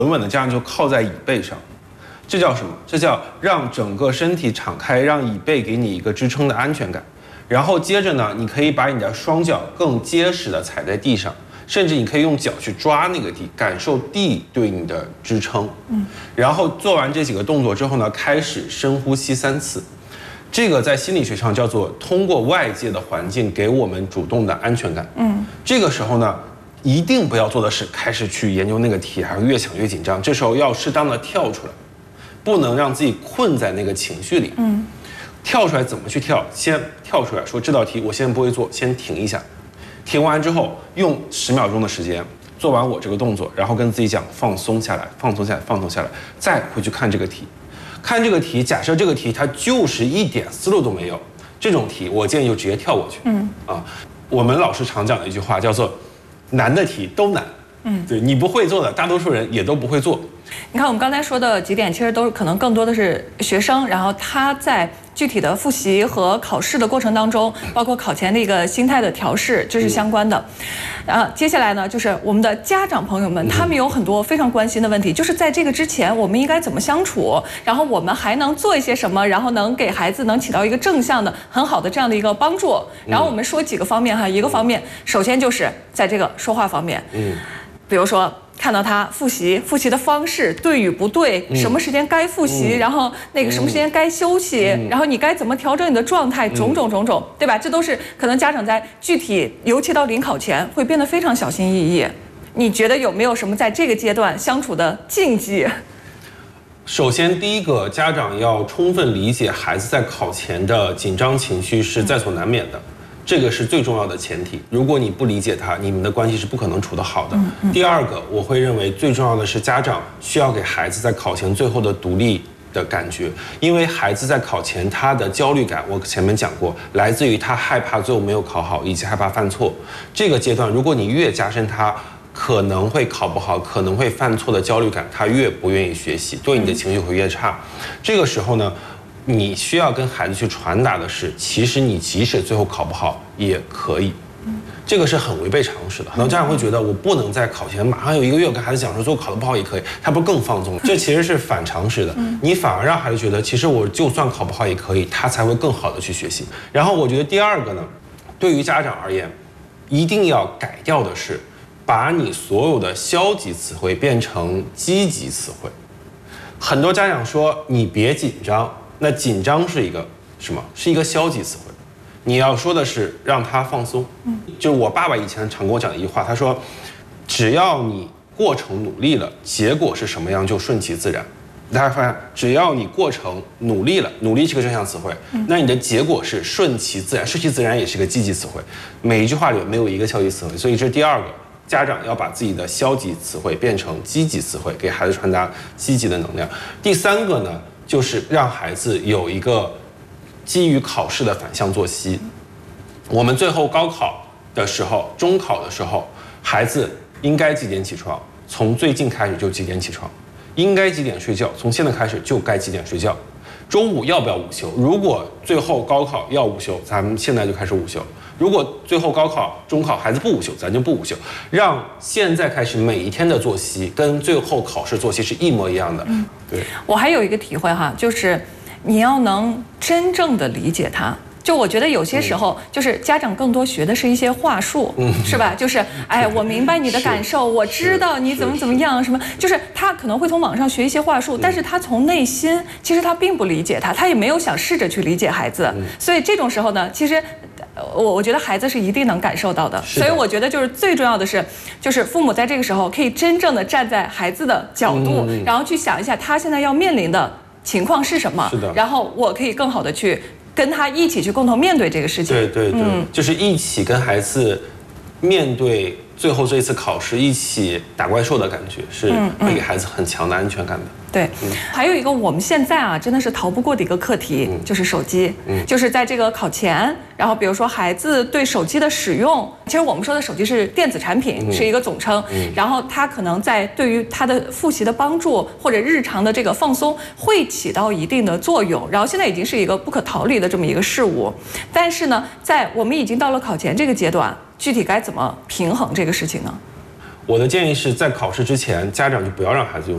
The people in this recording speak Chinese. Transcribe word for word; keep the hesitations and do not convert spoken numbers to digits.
稳稳的这样就靠在椅背上，这叫什么？这叫让整个身体敞开，让椅背给你一个支撑的安全感。然后接着呢，你可以把你的双脚更结实的踩在地上，甚至你可以用脚去抓那个地，感受地对你的支撑。嗯，然后做完这几个动作之后呢，开始深呼吸三次。这个在心理学上叫做通过外界的环境给我们主动的安全感。嗯，这个时候呢，一定不要做的是开始去研究那个题，还有越想越紧张。这时候要适当的跳出来，不能让自己困在那个情绪里。嗯，跳出来怎么去跳？先跳出来说这道题我先不会做，先停一下，停完之后用十秒钟的时间做完我这个动作，然后跟自己讲放松下来，放松下来，放松下来，再回去看这个题。看这个题，假设这个题它就是一点思路都没有，这种题我建议就直接跳过去。嗯啊，我们老师常讲的一句话叫做难的题都难。嗯，对，你不会做的，大多数人也都不会做。 你看我们刚才说的几点，其实都是可能更多的是学生，然后他在具体的复习和考试的过程当中，包括考前的一个心态的调试，这是相关的。啊，接下来呢，就是我们的家长朋友们，他们有很多非常关心的问题，就是在这个之前，我们应该怎么相处，然后我们还能做一些什么，然后能给孩子能起到一个正向的、很好的这样的一个帮助。然后我们说几个方面哈，一个方面，首先就是在这个说话方面，嗯，比如说。看到他复习，复习的方式对与不对，嗯、什么时间该复习，嗯、然后那个什么时间该休息，嗯、然后你该怎么调整你的状态，嗯、种种种种，对吧？这都是可能家长在具体，尤其到临考前会变得非常小心翼翼。你觉得有没有什么在这个阶段相处的禁忌？ 首先，第一个，家长要充分理解孩子在考前的紧张情绪是在所难免的。嗯，这个是最重要的前提。如果你不理解他，你们的关系是不可能处得好的。嗯嗯、第二个，我会认为最重要的是家长需要给孩子在考前最后的独立的感觉，因为孩子在考前他的焦虑感，我前面讲过，来自于他害怕最后没有考好，以及害怕犯错。这个阶段，如果你越加深他可能会考不好、可能会犯错的焦虑感，他越不愿意学习，对你的情绪会越差。这个时候呢，你需要跟孩子去传达的是，其实你即使最后考不好也可以，这个是很违背常识的。很多家长会觉得我不能在考前马上有一个月跟孩子讲说最后考得不好也可以，他不是更放纵？这其实是反常识的。你反而让孩子觉得，其实我就算考不好也可以，他才会更好的去学习。然后我觉得第二个呢，对于家长而言，一定要改掉的是，把你所有的消极词汇变成积极词汇。很多家长说你别紧张。那紧张是一个什么？是一个消极词汇。你要说的是让他放松。嗯，就是我爸爸以前常跟我讲的一句话，他说，只要你过程努力了，结果是什么样就顺其自然。大家发现，只要你过程努力了，努力是个正向词汇，那你的结果是顺其自然。顺其自然也是个积极词汇。每一句话里没有一个消极词汇，所以这是第二个。家长要把自己的消极词汇变成积极词汇，给孩子传达积极的能量。第三个呢，就是让孩子有一个基于考试的反向作息。我们最后高考的时候、中考的时候，孩子应该几点起床，从最近开始就几点起床；应该几点睡觉，从现在开始就该几点睡觉。中午要不要午休？如果最后高考要午休，咱们现在就开始午休；如果最后高考、中考孩子不午休，咱就不午休。让现在开始每一天的作息跟最后考试作息是一模一样的。嗯，对。 我还有一个体会哈，就是你要能真正的理解他。就我觉得有些时候，就是家长更多学的是一些话术，嗯、是吧？就是哎，我明白你的感受，我知道你怎么怎么样，什么，就是他可能会从网上学一些话术，但是他从内心其实他并不理解他，他也没有想试着去理解孩子，嗯、所以这种时候呢，其实我我觉得孩子是一定能感受到的。所以我觉得就是最重要的是，就是父母在这个时候可以真正的站在孩子的角度，嗯、然后去想一下他现在要面临的情况是什么， 是的， 然后我可以更好的去跟他一起去共同面对这个事情。 对对对，嗯、就是一起跟孩子面对最后这一次考试，一起打怪兽的感觉，是会给孩子很强的安全感的。 对，嗯、还有一个我们现在啊真的是逃不过的一个课题，嗯、就是手机，嗯、就是在这个考前，然后比如说孩子对手机的使用，其实我们说的手机是电子产品，嗯、是一个总称，嗯、然后它可能在对于他的复习的帮助或者日常的这个放松会起到一定的作用，然后现在已经是一个不可逃离的这么一个事物，但是呢，在我们已经到了考前这个阶段，具体该怎么平衡这个事情呢？ 我的建议是在考试之前，家长就不要让孩子用